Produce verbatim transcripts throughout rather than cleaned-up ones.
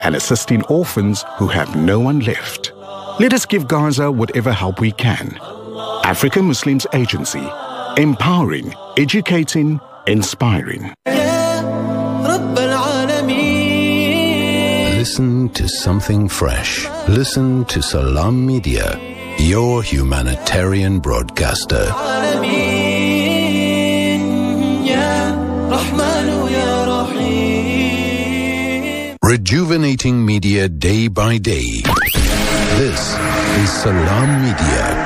and assisting orphans who have no one left. Let us give Gaza whatever help we can. African Muslims Agency, empowering, educating, inspiring. Listen to something fresh. Listen to Salam Media, your humanitarian broadcaster. Rejuvenating media day by day. This is Salam Media.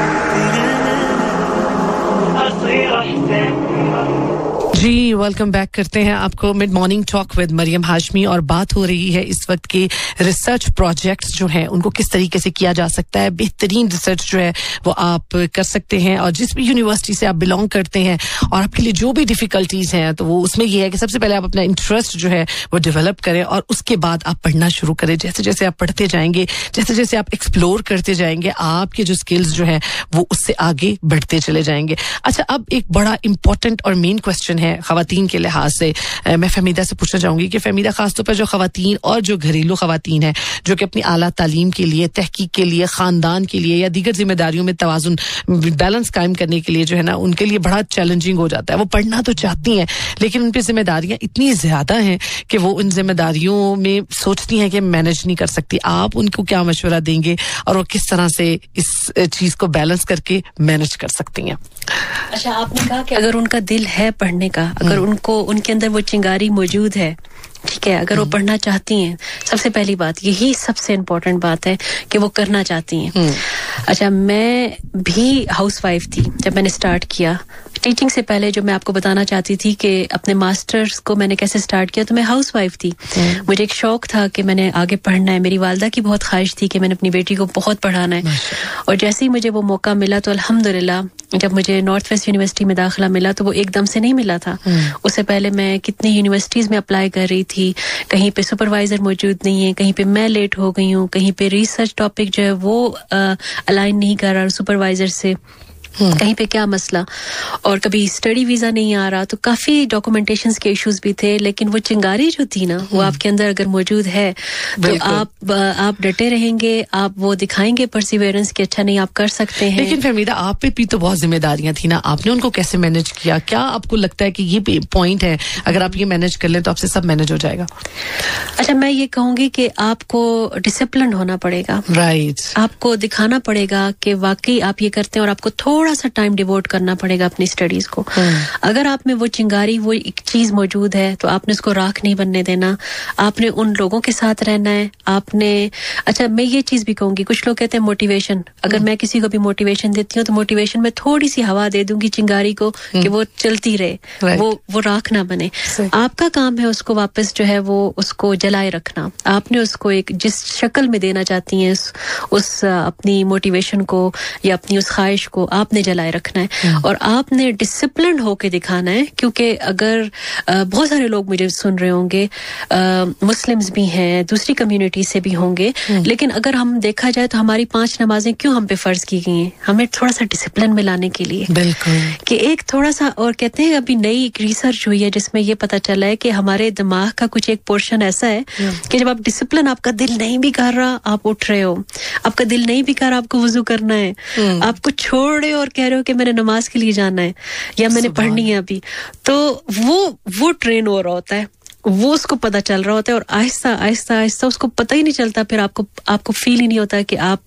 Ji welcome back करते हैं आपको mid morning talk with Maryam Hashmi और बात हो रही है इस वक्त के रिसर्च प्रोजेक्ट्स जो हैं उनको किस तरीके से किया जा सकता है बेहतरीन रिसर्च जो है वो आप कर सकते हैं और जिस भी यूनिवर्सिटी से आप बिलोंग करते हैं और आपके लिए जो भी डिफिकल्टीज हैं तो वो उसमें ये है कि सबसे पहले आप अपना इंटरेस्ट जो है वो डेवलप करें और उसके बाद आप पढ़ना शुरू करें जैसे जैसे आप पढ़ते जाएंगे जैसे जैसे आप एक्सप्लोर करते जाएंगे आपके जो स्किल्स जो है वो उससे आगे बढ़ते चले जाएंगे. अच्छा अब एक बड़ा इंपॉर्टेंट और मेन क्वेश्चन है ख़वातीन के लिहाज से मैं फहमीदा से पूछना चाहूंगी कि फहमीदा खासतौर पर जो ख़वातीन और जो घरेलू ख़वातीन हैं जो कि अपनी आला तालीम के लिए तहकीक के लिए ख़ानदान के लिए या दीगर जिम्मेदारियों में तवाज़ुन बैलेंस कायम करने के लिए जो है ना उनके लिए बड़ा चैलेंजिंग हो जाता है. वो पढ़ना तो चाहती हैं लेकिन उन पर जिम्मेदारियां इतनी ज़्यादा हैं कि वो उन जिम्मेदारियों में सोचती हैं कि मैनेज नहीं कर सकती. आप उनको क्या मशवरा देंगे और वो किस तरह से इस चीज़ को बैलेंस करके मैनेज कर सकती हैं? अच्छा आपने कहा कि अगर उनका दिल है पढ़ने का अगर उनको उनके अंदर वो चिंगारी मौजूद है ठीक है अगर वो पढ़ना चाहती हैं सबसे पहली बात यही सबसे इम्पोर्टेंट बात है कि वो करना चाहती हैं. अच्छा मैं भी हाउसवाइफ थी जब मैंने स्टार्ट किया टीचिंग से पहले जो मैं आपको बताना चाहती थी कि अपने मास्टर्स को मैंने कैसे स्टार्ट किया तो मैं हाउसवाइफ थी. मुझे एक शौक था कि मैंने आगे पढ़ना है. मेरी वालिदा की बहुत ख्वाहिश थी कि मैंने अपनी बेटी को बहुत पढ़ाना है और जैसे ही मुझे वो मौका मिला तो अल्हम्दुलिल्लाह जब मुझे नॉर्थ वेस्ट यूनिवर्सिटी में दाखिला मिला तो वो एकदम से नहीं मिला था. उससे पहले मैं कितनी यूनिवर्सिटीज में अप्लाई कर रही थी. कहीं पे सुपरवाइजर मौजूद नहीं है कहीं पे मैं लेट हो गई हूँ कहीं पे रिसर्च टॉपिक जो है वो अलाइन नहीं कर रहा सुपरवाइजर से कहीं पे क्या मसला और कभी स्टडी वीजा नहीं आ रहा तो काफी डॉक्यूमेंटेशंस के इश्यूज भी थे. लेकिन वो चिंगारी जो थी ना वो आपके अंदर अगर मौजूद है तो आप आप डटे रहेंगे आप वो दिखाएंगे परसिवेरेंस कि अच्छा नहीं आप कर सकते हैं. लेकिन फहमीदा आप पे भी तो बहुत जिम्मेदारियां थी ना आपने उनको कैसे मैनेज किया? क्या आपको लगता है कि ये पॉइंट है अगर आप ये मैनेज कर लें तो आपसे सब मैनेज हो जाएगा? अच्छा मैं ये कहूंगी कि आपको डिसिप्लिन होना पड़ेगा. राइट आपको दिखाना पड़ेगा कि वाकई आप ये करते हैं और आपको थोड़ा सा टाइम डिवोट करना पड़ेगा अपनी स्टडीज को. अगर आप में वो चिंगारी वो एक चीज मौजूद है तो आपने उसको राख नहीं बनने देना. आपने उन लोगों के साथ रहना है. आपने अच्छा मैं ये चीज भी कहूंगी कुछ लोग कहते हैं मोटिवेशन अगर मैं किसी को भी मोटिवेशन देती हूँ तो मोटिवेशन में थोड़ी सी हवा दे दूंगी चिंगारी को कि वो चलती रहे वो वो राख ना बने. आपका काम है उसको वापस जो है वो उसको जलाए रखना. आपने उसको एक जिस शक्ल में देना चाहती हैं उस, उस अपनी मोटिवेशन को या अपनी उस ख्वाहिश को आप आपने जलाए रखना है और आपने डिसिप्लिन होके दिखाना है. क्योंकि अगर आ, बहुत सारे लोग मुझे सुन रहे होंगे मुस्लिम्स भी हैं दूसरी कम्युनिटी से भी होंगे लेकिन अगर हम देखा जाए तो हमारी पांच नमाजें क्यों हम पे फर्ज की गई हैं? हमें थोड़ा सा डिसिप्लिन में लाने के लिए. बिल्कुल कि एक थोड़ा सा और कहते हैं अभी नई एक रिसर्च हुई है जिसमें ये पता चला है कि हमारे दिमाग का कुछ एक पोर्शन ऐसा है कि जब आप डिसिप्लिन आपका दिल नहीं भी कर रहा आप उठ रहे हो आपका दिल नहीं भी कर रहा आपको वुजू करना है आपको छोड़ और कह रहे हो कि मैंने नमाज के लिए जाना है या मैंने पढ़नी है अभी तो वो वो ट्रेन हो रहा होता है वो उसको पता चल रहा होता है और आहिस्ता आहिस्ता आहिस्ता उसको पता ही नहीं चलता फिर आपको आपको फील ही नहीं होता कि आप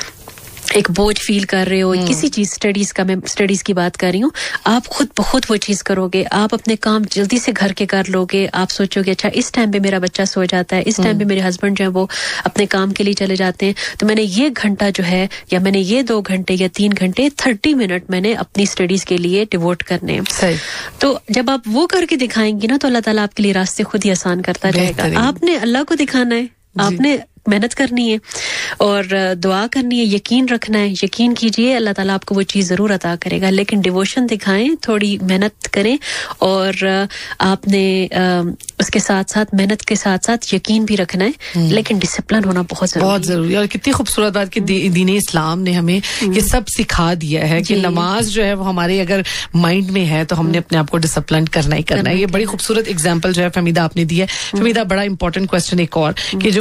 एक बोझ फील कर रहे हो किसी चीज स्टडीज का मैं स्टडीज की बात कर रही हूँ. आप खुद बहुत वो चीज करोगे आप अपने काम जल्दी से घर के कर लोगे. आप सोचोगे अच्छा इस टाइम पे मेरा बच्चा सो जाता है इस टाइम पे मेरे हस्बैंड जो है वो अपने काम के लिए चले जाते हैं तो मैंने ये घंटा जो है या मैंने ये दो घंटे या तीन घंटे थर्टी मिनट मैंने अपनी स्टडीज के लिए डिवोट करने हैं. तो जब आप वो करके दिखाएंगी ना तो अल्लाह ताला आपके लिए रास्ते खुद ही आसान करता जाएगा. आपने अल्लाह को दिखाना है आपने मेहनत करनी है और दुआ करनी है, यकीन रखना है, यकीन कीजिए अल्लाह ताला आपको वो चीज़ ज़रूर अता करेगा, लेकिन डिवोशन दिखाएं, थोड़ी मेहनत करें और आपने उसके साथ साथ मेहनत के साथ साथ यकीन भी रखना है, लेकिन डिसिप्लिन होना बहुत ज़रूरी बहुत ज़रूरी है। और कितनी खूबसूरत बात कि दीन इस्लाम ने हमें ये सब सिखा दिया है कि नमाज जो है वो हमारे अगर माइंड में है तो हमने अपने आप को डिसिप्लिन करना ही करना है। ये बड़ी खूबसूरत एग्जांपल जो है फहमीदा आपने दी है। फहमीदा, बड़ा इंपॉर्टेंट क्वेश्चन एक और कि जो